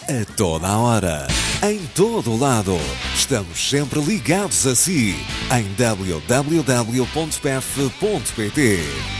A toda a hora, em todo o lado, estamos sempre ligados a si, em www.pef.pt.